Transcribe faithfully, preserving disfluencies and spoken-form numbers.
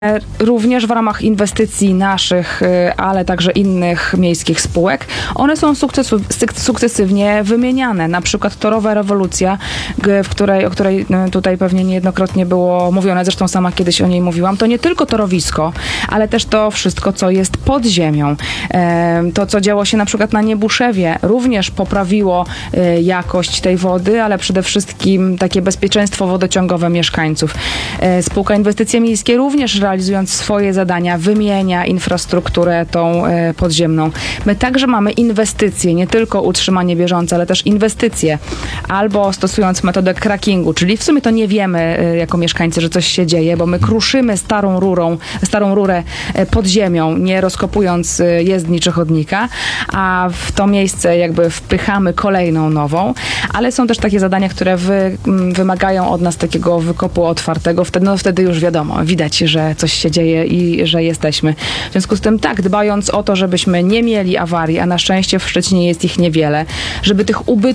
Również w ramach inwestycji naszych, ale także innych miejskich spółek, one są sukcesu, sukcesywnie wymieniane. Na przykład Torowa Rewolucja, w której, o której tutaj pewnie niejednokrotnie było mówione, zresztą sama kiedyś o niej mówiłam, to nie tylko torowisko, ale też to wszystko, co jest pod ziemią. To, co działo się na przykład na Niebuszewie, również poprawiło jakość tej wody, ale przede wszystkim takie bezpieczeństwo wodociągowe mieszkańców. Spółka Inwestycje Miejskie również realizując swoje zadania, wymienia infrastrukturę tą e, podziemną. My także mamy inwestycje, nie tylko utrzymanie bieżące, ale też inwestycje. Albo stosując metodę crackingu, czyli w sumie to nie wiemy e, jako mieszkańcy, że coś się dzieje, bo my kruszymy starą rurą, starą rurę e, pod ziemią, nie rozkopując e, jezdni czy chodnika, a w to miejsce jakby wpychamy kolejną nową, ale są też takie zadania, które wy, m, wymagają od nas takiego wykopu otwartego. Wtedy, no, wtedy już wiadomo, widać, że coś się dzieje i że jesteśmy. W związku z tym tak, dbając o to, żebyśmy nie mieli awarii, a na szczęście w Szczecinie jest ich niewiele, żeby tych ubytków